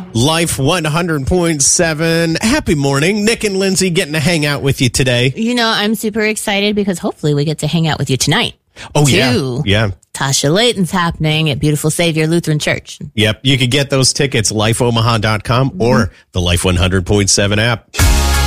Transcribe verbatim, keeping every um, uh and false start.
Life one hundred point seven. Happy morning. Nick and Lindsay getting to hang out with you today. You know, I'm super excited because hopefully we get to hang out with you tonight. Oh, too. yeah. Yeah. Tasha Layton's happening at Beautiful Savior Lutheran Church. Yep. You could get those tickets, life omaha dot com or the Life one hundred point seven app.